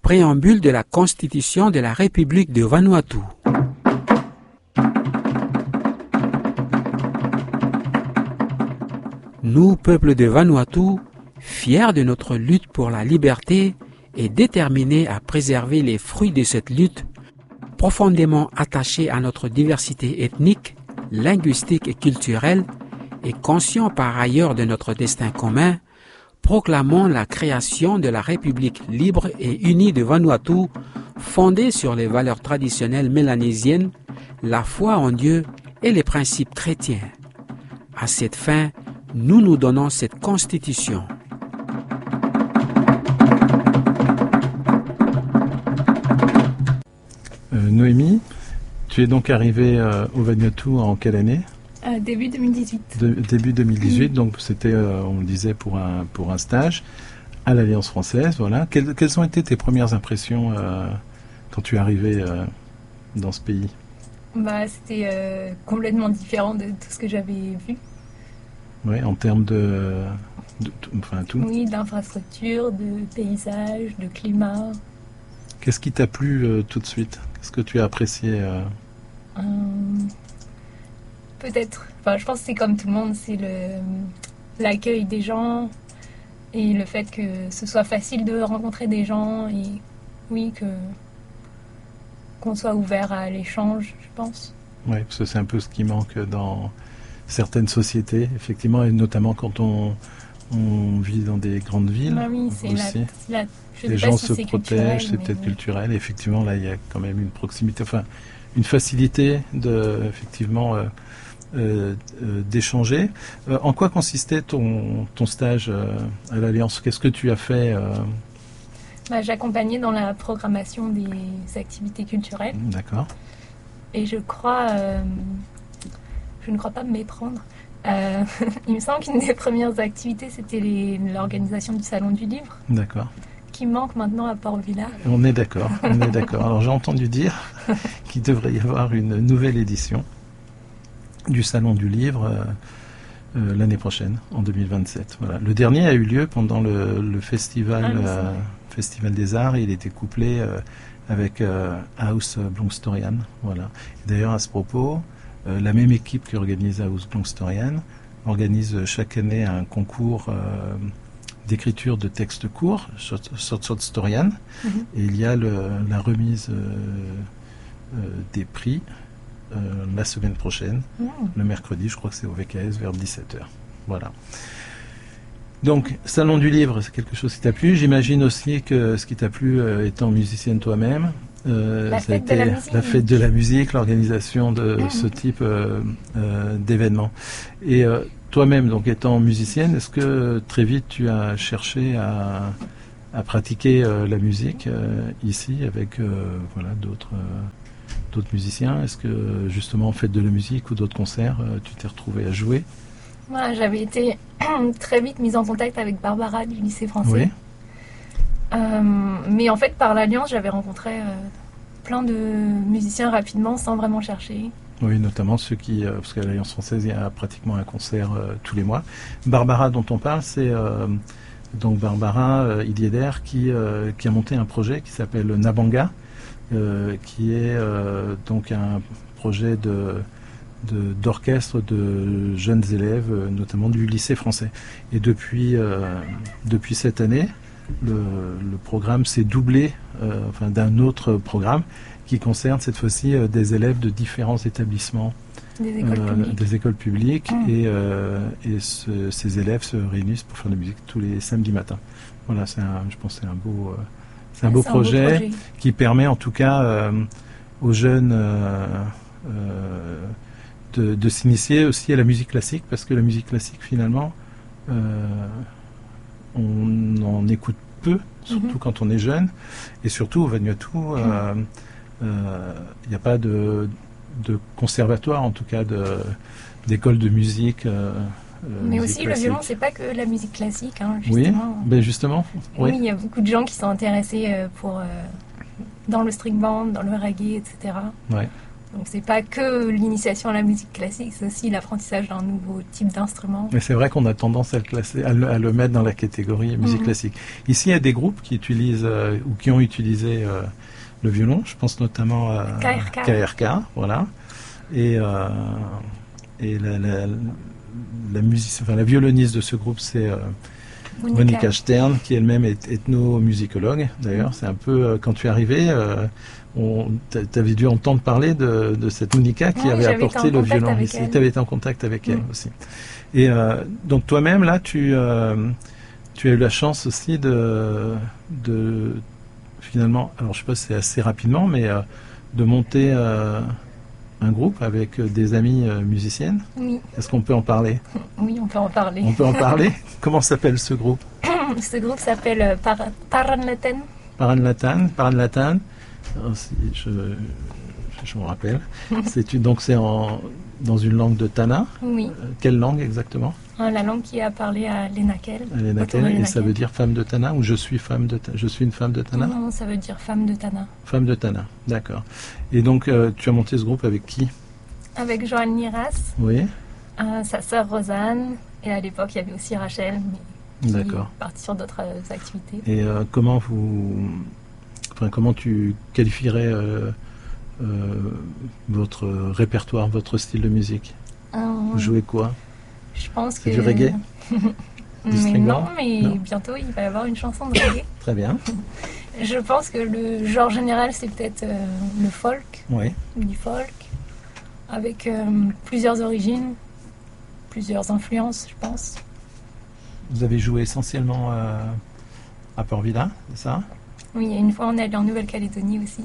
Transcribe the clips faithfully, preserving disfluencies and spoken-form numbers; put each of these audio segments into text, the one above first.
Préambule de la Constitution de la République de Vanuatu. Nous, peuple de Vanuatu, fiers de notre lutte pour la liberté et déterminés à préserver les fruits de cette lutte, profondément attachés à notre diversité ethnique, linguistique et culturelle, et conscients par ailleurs de notre destin commun, proclamons la création de la République libre et unie de Vanuatu, fondée sur les valeurs traditionnelles mélanésiennes, la foi en Dieu et les principes chrétiens. À cette fin, nous nous donnons cette constitution. Euh, Noémie, tu es donc arrivée euh, au Vanuatu en quelle année ? Euh, début deux mille dix-huit. De, début deux mille dix-huit, mmh. donc c'était, euh, on le disait, pour un, pour un stage à l'Alliance française. Voilà. Quelles, quelles ont été tes premières impressions euh, quand tu es arrivée euh, dans ce pays ? Bah, c'était euh, complètement différent de tout ce que j'avais vu. Oui, en termes de, de, de... Enfin, tout. Oui, d'infrastructures, de paysages, de climat. Qu'est-ce qui t'a plu euh, tout de suite ? Qu'est-ce que tu as apprécié euh... Euh... Peut-être, enfin, je pense que c'est comme tout le monde, c'est le, l'accueil des gens et le fait que ce soit facile de rencontrer des gens et oui, que, qu'on soit ouvert à l'échange, je pense. Oui, parce que c'est un peu ce qui manque dans certaines sociétés, effectivement, et notamment quand on, on vit dans des grandes villes. Bah oui, c'est aussi. La, la, je les sais gens pas si se c'est protègent, c'est peut-être oui. culturel. Et effectivement, là, il y a quand même une proximité, enfin, une facilité de, effectivement, euh, Euh, euh, d'échanger. Euh, en quoi consistait ton, ton stage euh, à l'Alliance ? Qu'est-ce que tu as fait euh... bah, J'accompagnais dans la programmation des activités culturelles. D'accord. Et je crois, euh, je ne crois pas me méprendre. Euh, il me semble qu'une des premières activités, c'était les, l'organisation du Salon du Livre. D'accord. Qui manque maintenant à Port-Vila. On est d'accord, on est d'accord. Alors j'ai entendu dire qu'il devrait y avoir une nouvelle édition du Salon du Livre euh, euh, l'année prochaine, en deux mille vingt-sept. Voilà. Le dernier a eu lieu pendant le, le festival, ah, euh, festival des Arts, et il était couplé euh, avec euh, House Blomstorian. Voilà. Et d'ailleurs, à ce propos, euh, la même équipe qui organise House Blomstorian organise chaque année un concours euh, d'écriture de textes courts, Sotsottstorian, mm-hmm. et il y a le, la remise euh, euh, des prix Euh, la semaine prochaine, mmh. le mercredi, je crois que c'est au V K S vers dix-sept heures. Voilà. Donc, Salon du Livre, c'est quelque chose qui t'a plu. J'imagine aussi que ce qui t'a plu, euh, étant musicienne toi-même, euh, la, ça a fête été de la, musique. la fête de la musique, l'organisation de mmh. ce type euh, euh, d'événements. Et euh, toi-même, donc étant musicienne, est-ce que très vite tu as cherché à, à pratiquer euh, la musique euh, ici avec euh, voilà, d'autres... Euh, d'autres musiciens? Est-ce que justement en fête de la musique ou d'autres concerts, euh, tu t'es retrouvé à jouer? Voilà, j'avais été très vite mise en contact avec Barbara du lycée français. Oui. Euh, mais en fait, par l'Alliance, j'avais rencontré euh, plein de musiciens rapidement sans vraiment chercher. Oui, notamment ceux qui, euh, parce qu'à l'Alliance française, il y a pratiquement un concert euh, tous les mois. Barbara dont on parle, c'est euh, donc Barbara euh, Idieder qui, euh, qui a monté un projet qui s'appelle Nabanga. Euh, qui est euh, donc un projet de, de, d'orchestre de jeunes élèves, euh, notamment du lycée français. Et depuis, euh, depuis cette année, le, le programme s'est doublé euh, enfin, d'un autre programme qui concerne cette fois-ci euh, des élèves de différents établissements, des écoles euh, publiques, des écoles publiques mmh. et, euh, et ce, ces élèves se réunissent pour faire de la musique tous les samedis matins. Voilà, c'est un, je pense que c'est un beau... Euh, C'est un, beau, c'est projet un beau projet qui permet en tout cas euh, aux jeunes euh, euh, de, de s'initier aussi à la musique classique, parce que la musique classique finalement euh, on en écoute peu, surtout mm-hmm. quand on est jeune, et surtout au Vanuatu il euh, n'y euh, a pas de, de conservatoire, en tout cas de, d'école de musique. Euh, Euh, Mais aussi, classique. Le violon, c'est pas que la musique classique, hein, justement. Oui, ben justement. Oui, il oui, y a beaucoup de gens qui sont intéressés euh, pour, euh, dans le string band, dans le reggae, et cetera. Ouais. Donc c'est pas que l'initiation à la musique classique, c'est aussi l'apprentissage d'un nouveau type d'instrument. Mais c'est vrai qu'on a tendance à le classer, à le, à le mettre dans la catégorie musique Mhm. classique. Ici, il y a des groupes qui utilisent euh, ou qui ont utilisé euh, le violon. Je pense notamment à K R K. K R K, voilà. Et, euh, et la, la, la, musique, enfin, la violoniste de ce groupe, c'est euh, Monica. Monica Stern, qui elle-même est ethnomusicologue. D'ailleurs, Mhm. c'est un peu euh, quand tu es arrivé. Euh, tu avais dû entendre parler de, de cette Monica qui Oui, avait j'avais été apporté en le contact violon avec ici. elle. Tu avais été en contact avec elle Mm. aussi. Et euh, donc toi-même, là, tu, euh, tu as eu la chance aussi de, de finalement, alors je sais pas si c'est assez rapidement, mais euh, de monter euh, un groupe avec des amies euh, musiciennes. Oui, Est-ce qu'on peut en parler? oui, on peut en parler. On peut en parler. Comment s'appelle ce groupe? Ce groupe s'appelle euh, Par Paranlaten. Paranlatan, Paranlatan. Alors, si je, je me rappelle. C'est une, donc c'est en, dans une langue de Tana. Oui, Euh, Quelle langue exactement? hein, la langue qui a parlé à Lenakel. Elle est Autour de laquelle? Et ça Lenakel. veut dire femme de Tana ou je suis femme de Ta- je suis une femme de Tana? Non, ça veut dire femme de Tana. Femme de Tana, d'accord. Et donc euh, tu as monté ce groupe avec qui? Avec Joanne Liras, Oui, euh, sa sœur Rosanne, et à l'époque il y avait aussi Rachel, mais qui d'accord. est partie sur d'autres euh, activités. Et euh, comment vous, enfin comment tu qualifierais euh, euh, votre répertoire, votre style de musique? Euh, Vous jouez quoi? je pense C'est que... du reggae? Du Mais string non, band? mais Non. bientôt il va y avoir une chanson de reggae. Très bien. Je pense que le genre général c'est peut-être euh, le folk, Oui. du folk, avec euh, plusieurs origines, plusieurs influences, je pense. Vous avez joué essentiellement euh, à Port-Vila, c'est ça? Oui, et une fois on est allé en Nouvelle-Calédonie aussi.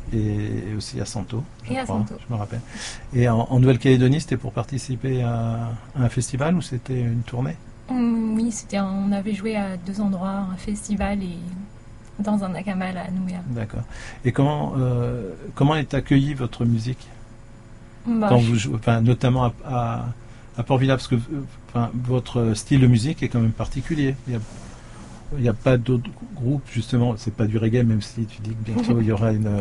Et aussi à Santo, je Et à crois, Santo. je me rappelle. Et en, en Nouvelle-Calédonie, c'était pour participer à, à un festival ou c'était une tournée? Hum, oui, c'était un- on avait joué à deux endroits, un festival et dans un akamal à Nouméa. D'accord. Et comment, euh, comment est accueillie votre musique Bah, quand je- vous jouez, enfin, notamment à, à, à Port-Vila, parce que euh, enfin, votre style de musique est quand même particulier. Il y a, il n'y a pas d'autres groupes, justement, c'est pas du reggae, même si tu dis que bientôt il y aura une,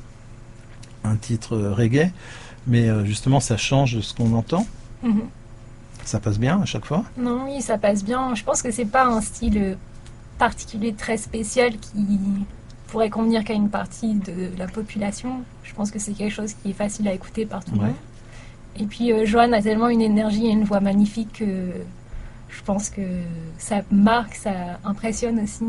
un titre euh, reggae, mais euh, justement ça change de ce qu'on entend. Mhm. Ça passe bien à chaque fois. Non, oui, ça passe bien. Je pense que c'est pas un style particulier très spécial qui pourrait convenir qu'à une partie de la population. Je pense que c'est quelque chose qui est facile à écouter par tout le Ouais. monde. Et puis euh, Joanne a tellement une énergie et une voix magnifique que je pense que ça marque, ça impressionne aussi.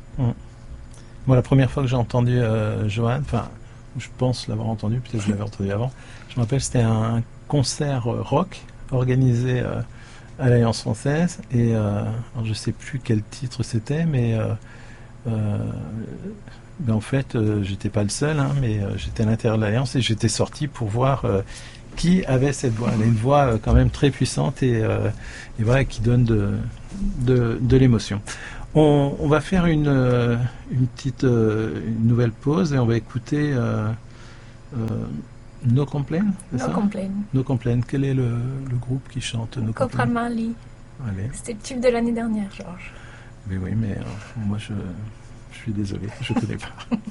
Moi, la première fois que j'ai entendu euh, Joanne, enfin, je pense l'avoir entendu, peut-être que je l'avais entendu avant, je me rappelle, c'était un concert euh, rock organisé euh, à l'Alliance française, et euh, alors, je sais plus quel titre c'était, mais euh, euh, ben, en fait, euh, j'étais pas le seul, hein, mais euh, j'étais à l'intérieur de l'Alliance et j'étais sorti pour voir euh, qui avait cette voix. Elle a une voix euh, quand même très puissante et, euh, et voilà, qui donne de, de, de l'émotion. On, on va faire une, euh, une petite euh, une nouvelle pause et on va écouter euh, euh, No Complain, c'est No ça? Complain. No Complain. Quel est le, le groupe qui chante No Copra Complain? Marley. Allez. C'était le tube de l'année dernière, Georges. Mais oui, mais euh, moi je, je suis désolé, je connais pas.